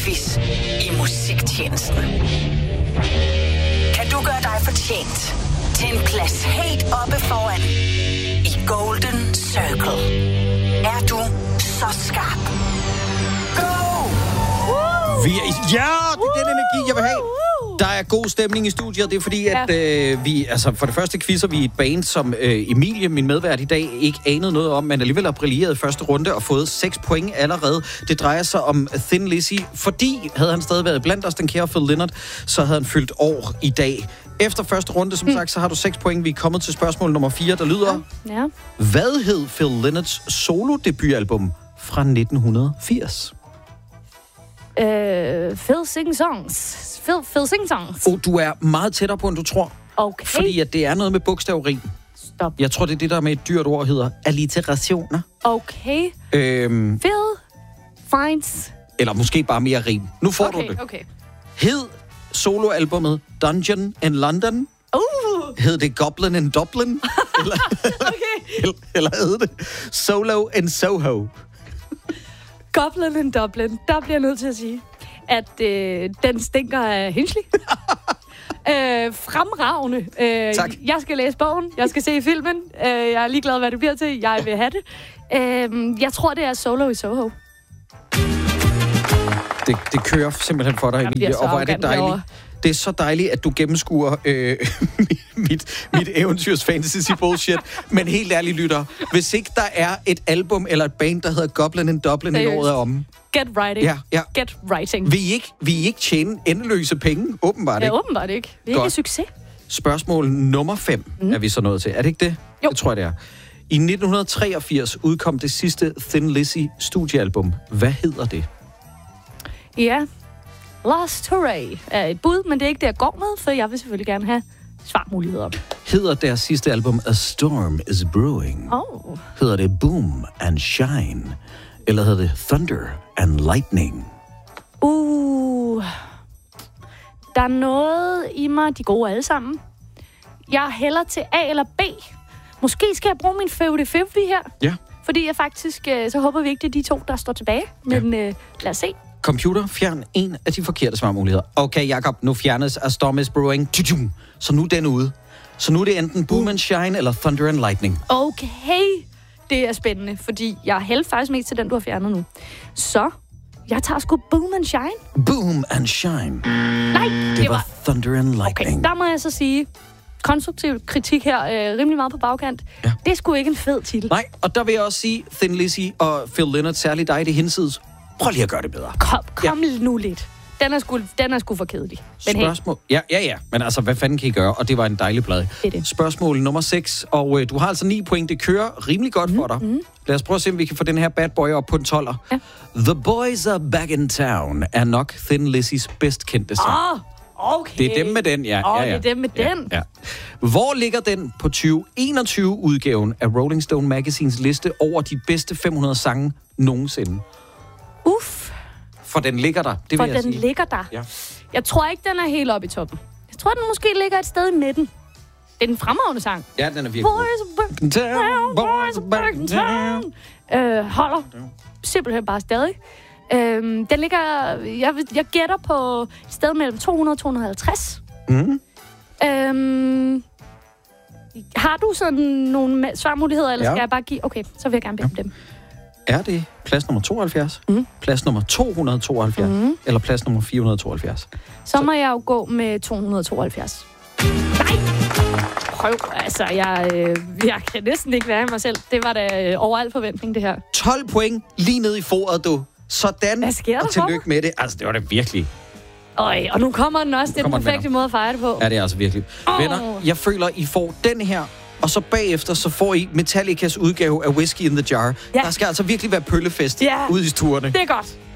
quiz i Musiktjenesten. Kan du gøre dig fortjent til en plads helt oppe foran i Golden Circle? Er du så skarp? Go! Ja, det er den energi, jeg vil have. Der er god stemning i studiet, det er fordi, at vi, altså for det første quizzer vi et band, som Emilie, min medvært i dag, ikke anede noget om, men alligevel har brilleret i første runde og fået 6 point allerede. Det drejer sig om Thin Lizzy, fordi havde han stadig været blandt os, den kære Phil Lynott, så havde han fyldt år i dag. Efter første runde, som sagt, så har du 6 point. Vi er kommet til spørgsmål nummer 4, der lyder... Ja. Hvad hed Phil Lynotts solo-debutalbum fra 1980? Phil Sing Songs. Phil Sing Songs. Du er meget tættere på, end du tror. Okay. Fordi at det er noget med bogstavrim. Stop. Jeg tror, det er det, der med et dyrt ord hedder alliterationer. Okay. Phil finds... Eller måske bare mere rim. Nu får du det. Okay. Hed soloalbummet Dungeon in London? Hed det Goblin in Dublin? eller hed det Solo in Soho? Goblin in Dublin. Der bliver jeg nødt til at sige, at den stinker af Hinchley. Fremragende. Tak. Jeg skal læse bogen. Jeg skal se filmen. Jeg er ligeglad, hvad det bliver til. Jeg vil have det. Jeg tror, det er Solo i Soho. Det kører simpelthen for dig, Emilie. Og hvor er det dejligt. Det er så dejligt, at du gennemskuer mit eventyrs fantasy bullshit. Men helt ærligt, lytter. Hvis ikke der er et album eller et band, der hedder Goblin in Dublin i året om. Get writing. Ja. Get writing. Vi I ikke tjene endeløse penge? Åbenbart ikke. Ja, åbenbart ikke. Det er ikke succes. Spørgsmål nummer 5 er vi så nået til. Er det ikke det? Jo. Det tror jeg, det er. I 1983 udkom det sidste Thin Lizzy studiealbum. Hvad hedder det? Ja. Lost Hooray er et bud, men det er ikke det, jeg går med, for jeg vil selvfølgelig gerne have svarmuligheder. Hedder deres sidste album A Storm is Brewing? Hedder det Boom and Shine? Eller hedder det Thunder and Lightning? Der er noget i mig, de gode alle sammen. Jeg hælder til A eller B. Måske skal jeg bruge min 50-50 her. Ja. Fordi jeg faktisk, så håber vi ikke, det er de 2, der står tilbage. Men lad os se. Computer, fjern en af de forkerte svarmuligheder. Okay, Jakob, nu fjernes A Storm is Brewing. Så nu er den ude. Så nu er det enten Boom and Shine eller Thunder and Lightning. Okay, det er spændende, fordi jeg hældte faktisk mest til den, du har fjernet nu. Så jeg tager sgu Boom and Shine. Boom and Shine. Nej, det var Thunder and Lightning. Okay, der må jeg så sige, konstruktiv kritik her, rimelig meget på bagkant. Ja. Det er sgu ikke en fed titel. Nej, og der vil jeg også sige, Thin Lizzy og Phil Lynott, særligt dig, det hinsides. Prøv lige at gøre det bedre. Kom nu lidt. Den er sgu for kedelig. Spørgsmål. Ja. Men altså, hvad fanden kan I gøre? Og det var en dejlig plade. Det. Spørgsmål nummer 6. Og du har altså 9 point. Det kører rimelig godt for dig. Lad os prøve at se, om vi kan få den her bad boy op på en 12'er. Ja. The Boys Are Back in Town er nok Thin Lizzys bedst kendte sang. Okay. Det er dem med den, ja. Det er dem med den. Ja. Hvor ligger den på 2021-udgaven af Rolling Stone Magazines liste over de bedste 500 sange nogensinde? For den ligger der, det vil jeg sige. Ligger der. Ja. Jeg tror ikke, den er helt oppe i toppen. Jeg tror, den måske ligger et sted i midten. Det er den fremragende sang. Ja, den er virkelig Boys are back in town. Holder simpelthen bare stadig. Den ligger, jeg gætter på et sted mellem 200 og 250. Har du sådan nogle svarmuligheder, eller skal jeg bare give? Okay, så vil jeg gerne bede dem. Er det plads nummer 72, plads nummer 272, eller plads nummer 472? Så må jeg jo gå med 272. Nej! Prøv, altså, jeg kan næsten ikke være i mig selv. Det var da over al forventning, det her. 12 point lige ned i foret, du. Sådan. Hvad sker der og tillykke med det. Altså, det var det virkelig. Og nu kommer den også. Det er den perfekte måde at fejre det på. Ja, det er altså virkelig. Venner, jeg føler, I får den her. Og så bagefter, så får I Metallicas udgave af Whiskey in the Jar. Ja. Der skal altså virkelig være pøllefest ude i stuerne. Det er godt.